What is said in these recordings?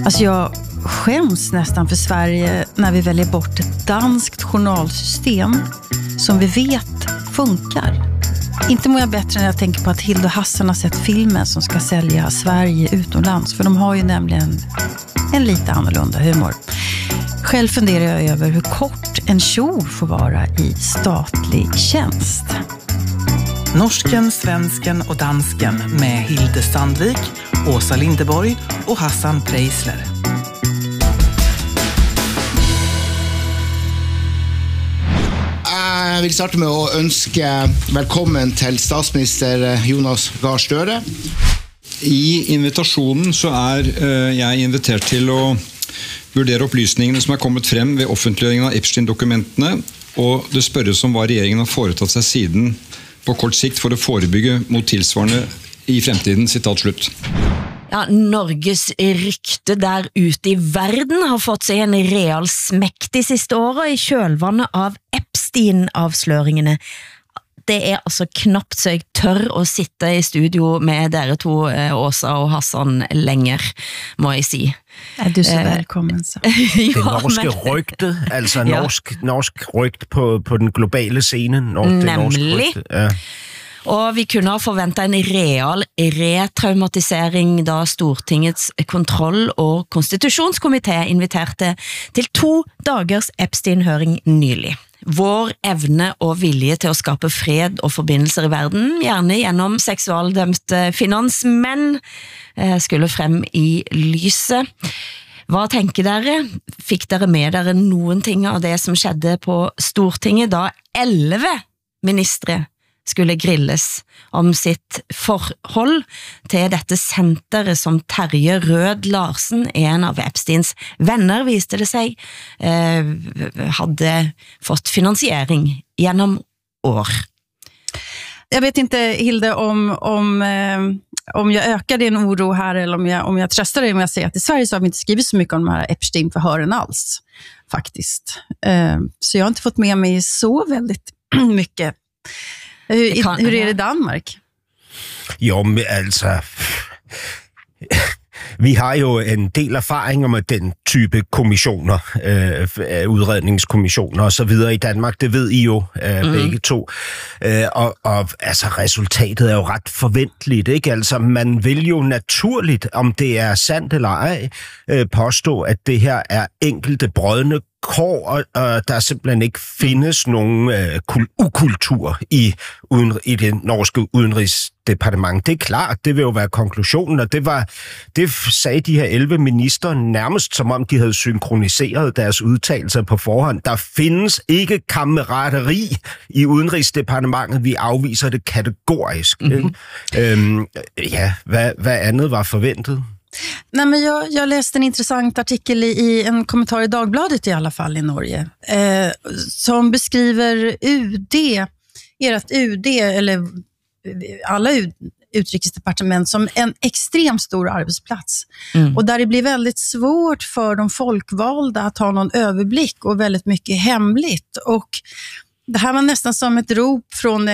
Alltså jag skäms nästan för Sverige när vi väljer bort ett danskt journalsystem som vi vet funkar. Inte mår jag bättre när jag tänker på att Hilde och Hassan har sett filmen som ska sälja Sverige utomlands. För de har ju nämligen en lite annorlunda humor. Själv funderar jag över hur kort en kjol får vara i statlig tjänst. Norsken, svensken och dansken med Hilde Sandvik, Åsa Lindeborg och Hassan Preisler. Jeg vil starte med å ønske velkommen til statsminister Jonas Gahr Støre. I invitasjonen så jeg invitert til å vurdere opplysningene som kommet frem ved offentliggjøringen av Epstein-dokumentene, og det spørres om hva regjeringen har foretatt seg siden på kort sikt for å forebygge mot tilsvarende i fremtiden, sitat slutt. Ja, Norges rykte der ute i verden har fått seg en real smekk de siste årene i kjølvannet av Epstein-avsløringene. Det altså knapt så jeg tør å sitte i studio med dere to, Åsa og Hassan, lenger, må jeg si. Er du så velkommen, så? Det norske rygte, altså norsk rygte på den globale scenen. Nemlig. Og vi kunne ha forventet en real retraumatisering da Stortingets kontroll- og konstitusjonskomité inviterte til 2 dagers Epstein-høring nylig. Vår evne og vilje til å skape fred og forbindelser i verden, gjerne gjennom seksualdømte finansmenn, skulle frem i lyset. Hva tenker dere? Fikk dere med dere noen ting av det som skjedde på Stortinget da 11 ministre skulle grilles om sitt forhold til dette senteret som Terje Rød Larsen, en av Epsteins venner, viste det seg, hadde fått finansiering gjennom år. Jag vet inte, Hilde, om jag ökar din oro här eller om jag tröstar dig om jag säger att i Sverige så har vi inte skrivit så mycket om de här Epstein-förhören alls, faktiskt. Så jag har inte fått med mig så väldigt mycket. Hur är det i Danmark? Jo, men altså... Vi har jo en del erfaringer med den type kommissioner, udredningskommissioner og så videre i Danmark, det ved I jo begge to. Og altså resultatet er jo ret forventeligt, ikke? Altså man vil jo naturligt, om det er sandt eller ej, påstå, at det her er enkelte brødne kår, og der simpelthen ikke findes nogen ukultur i det norske udenrigsdepartement. Det er klart, det vil jo være konklusionen, og det sagde de her 11 minister nærmest som om de havde synkroniseret deres udtalelser på forhånd. Der findes ikke kammerateri i udenrigsdepartementet, vi afviser det kategorisk. Ja, hvad andet var forventet? Nej, men jag läste en intressant artikel i en kommentar i Dagbladet i alla fall i Norge som beskriver ert UD eller alla utrikesdepartement som en extremt stor arbetsplats. Och där det blir väldigt svårt för de folkvalda att ha någon överblick och väldigt mycket hemligt. Och det här var nästan som ett rop från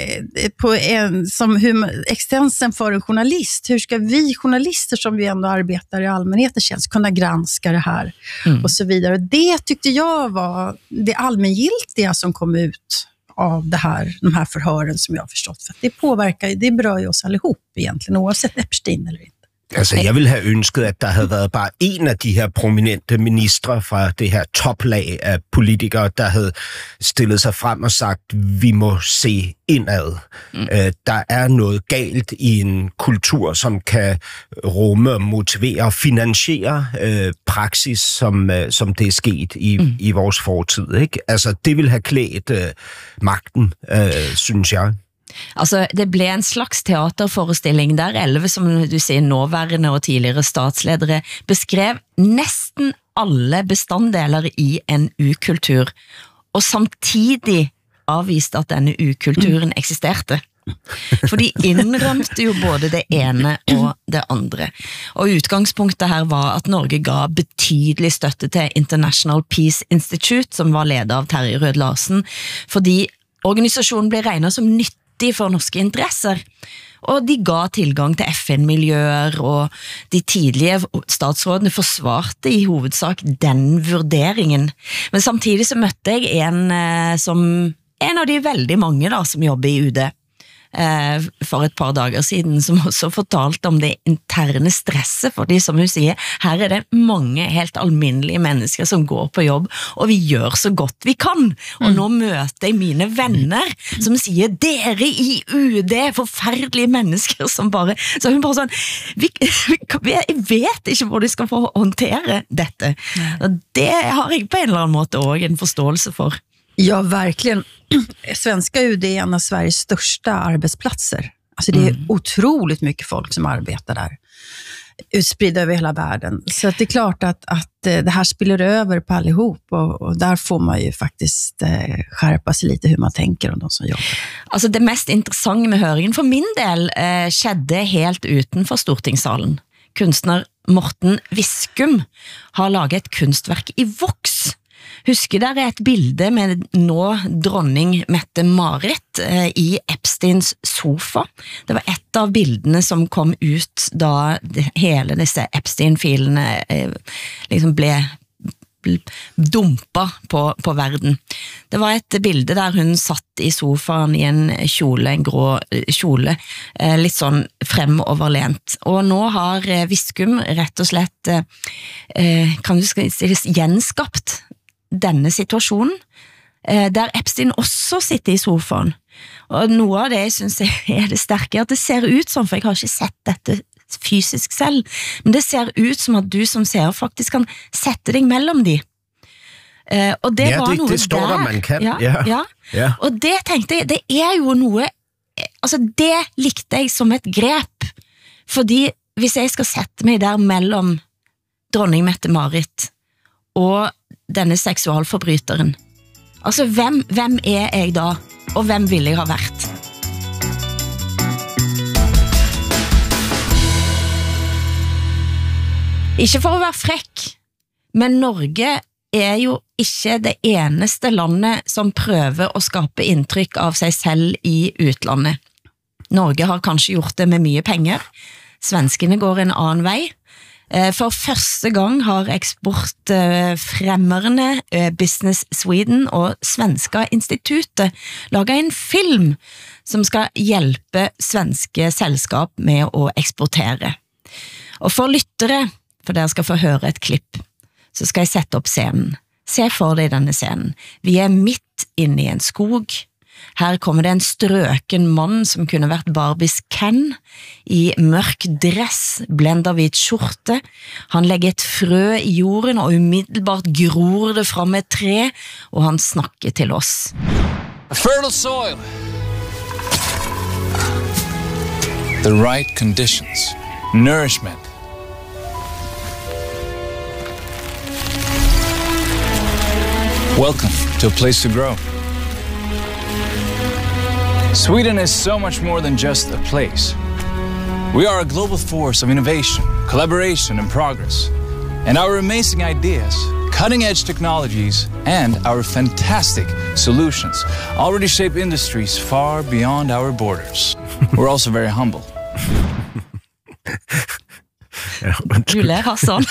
extensen för en journalist. Hur ska vi journalister som vi ändå arbetar i allmänhetens tjänst kunna granska det här och så vidare. Det tyckte jag var det allmängiltiga som kom ut av de här förhören som jag har förstått. För att det berör ju oss allihop egentligen, oavsett Epstein eller inte. Altså, jeg ville have ønsket, at der havde været bare en af de her prominente ministre fra det her toplag af politikere, der havde stillet sig frem og sagt, vi må se indad. Der er noget galt i en kultur, som kan rumme, motivere og finansiere praksis, som det er sket i vores fortid. Ikke? Altså, det ville have klædt magten, synes jeg. Altså, det ble en slags teaterforestilling der 11, som du sier, nåværende og tidligere statsledere beskrev nesten alle bestanddeler i en ukultur, og samtidig avviste at denne ukulturen eksisterte. For de innrømte jo både det ene og det andre. Og utgangspunktet her var at Norge ga betydelig støtte til International Peace Institute, som var ledet av Terje Rød Larsen, fordi organisasjonen ble regnet som nyttig viktig for norske interesser. Og de ga tilgang til FN-miljøer, og de tidlige statsrådene forsvarte i hovedsak den vurderingen. Men samtidig så møtte jeg en av de veldig mange da, som jobber i UD, for et par dager siden, som også fortalte om det interne stresset, fordi som hun sier, her det mange helt alminnelige mennesker som går på jobb, og vi gjør så godt vi kan. Og nå møter jeg mine venner som sier, dere i UD, forferdelige mennesker som bare, så hun bare sånn, jeg vet ikke hvor de skal få håndtere dette. Og det har jeg på en eller annen måte også en forståelse for. Ja, verkligen. Svenska UD är en av Sveriges största arbetsplatser. Alltså det är otroligt mycket folk som arbetar där. Utspridda över hela världen. Så att det är klart att det här spiller över på allihop. Och där får man ju faktiskt skärpa sig lite hur man tänker om de som jobbar. Altså det mest interessante med høringen for min del skjedde helt utenfor stortingssalen. Kunstner Morten Viskum har laget et kunstverk i voks. Husker dere et bilde med nå dronning Mette-Marit i Epsteins sofa? Det var et av bildene som kom ut da hele disse Epstein-filene liksom ble dumpa på verden. Det var et bilde der hun satt i sofaen i en kjole, en grå kjole, litt sånn fremoverlent. Og nå har Viskum rett og slett, kan du si, gjenskapt denne situasjonen, der Epstein også sitter i sofaen. Og noe av det jeg synes det sterke, at det ser ut som, for jeg har ikke sett dette fysisk selv, men det ser ut som at du som ser faktisk kan sette deg mellom de. Og det var noe det står der man kan. Ja. Og det tenkte jeg, det jo noe, altså det likte jeg som et grep, fordi hvis jeg skal sette meg der mellom dronning Mette-Marit og denne seksualforbryteren, altså hvem jeg da, og hvem vil jeg ha vært? Ikke for å være frekk, men Norge jo ikke det eneste landet som prøver å skape inntrykk av seg selv i utlandet. Norge har kanskje gjort det med mye penger. Svenskene går en annen vei. For første gang har eksportfremmerne Business Sweden og Svenska Institutet laget en film som skal hjelpe svenske selskap med å eksportere. Og for lyttere, for dere skal få høre et klipp, så skal jeg sette opp scenen. Se for deg denne scenen. Vi midt inne i en skog. Her kommer det en strøken mann som kunne vært Barbies Ken, i mørk dress, blendahvit skjorte. Han legger et frø i jorden, og umiddelbart gror det fram et tre, og han snakker til oss. A fertile soil. The right conditions. Nourishment. Welcome to a place to grow. Sweden is so much more than just a place. We are a global force of innovation, collaboration, and progress. And our amazing ideas, cutting-edge technologies, and our fantastic solutions already shape industries far beyond our borders. We're also very humble. Du ler, Hassan.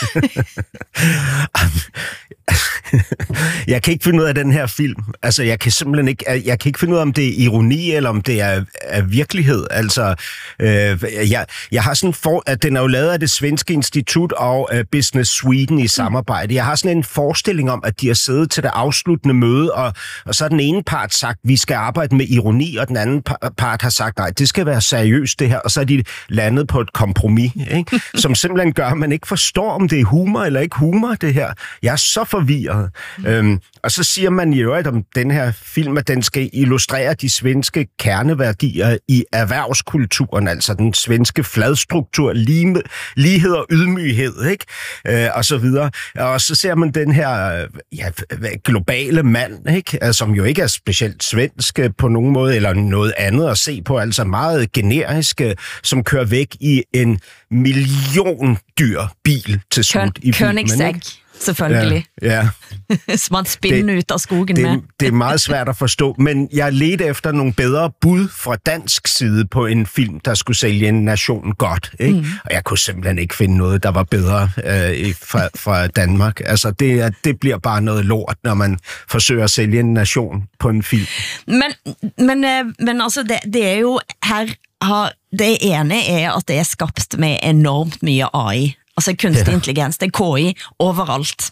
Jeg kan ikke finde ud af den her film. Altså, jeg kan simpelthen ikke, jeg kan ikke finde ud af, om det ironi, eller om det virkelighed. Altså, jeg har sådan at den jo lavet af det svenske institut og Business Sweden i samarbejde. Jeg har sådan en forestilling om, at de har siddet til det afsluttende møde, og så har den ene part sagt, vi skal arbejde med ironi, og den anden part har sagt, nej, det skal være seriøst det her, og så er de landet på et kompromis, ikke? Som simpelthen gør, at man ikke forstår, om det humor eller ikke humor, det her. Jeg så forvirret. Og så siger man jo, at om den her film, at den skal illustrere de svenske kerneværdier i erhvervskulturen, altså den svenske fladstruktur, lighed og ydmyghed, ikke? Og så videre. Og så ser man den her globale mand, ikke? Som jo ikke specielt svensk på nogen måde, eller noget andet at se på, altså meget generisk, som kører væk i en million dyr bil til slut i filmen. Koenigsegg. selvfølgelig. Ja. Som man spinner ut av skogen med. Det er meget svært at forstå, men jeg ledte efter nogle bedre bud fra dansk side på en film, der skulle sælge en nation godt. Ikke? Og jeg kunne simpelthen ikke finde noget, der var bedre fra Danmark. Altså, det bliver bare noget lort, når man forsøger at sælge en nation på en film. Men altså, det er jo her... Det ene er at det er skapt med enormt mye AI. Altså kunstig intelligens, det er KI overalt.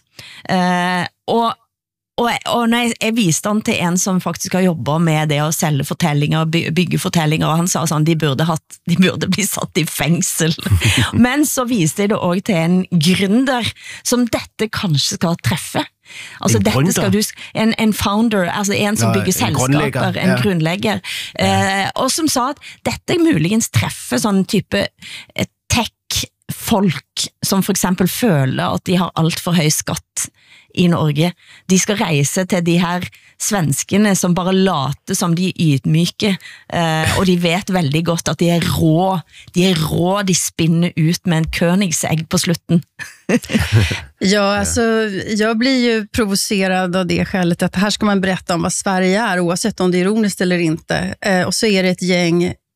Og når jeg viste han til en som faktisk har jobbet med det å selge fortellinger, bygge fortellinger, og han sa sånn, de burde bli satt i fengsel. Men så viste jeg det også til en gründer som dette kanskje skal treffe. Altså dette skal du, en founder, altså en som bygger selskaper, en grunnlegger, og som sa at dette muligens treffer sånn type tech-folk som for eksempel føler at de har alt for høy skatt i Norge. De skal reise til de her svenskene som bare later som de ydmyke, og de vet veldig godt at de er rå, de spinner ut med en Königsegg på slutten. Ja, alltså, jag blir ju provocerad av det skälet att här ska man berätta om vad Sverige är, oavsett om det är ironiskt eller inte. Och så är det ett gäng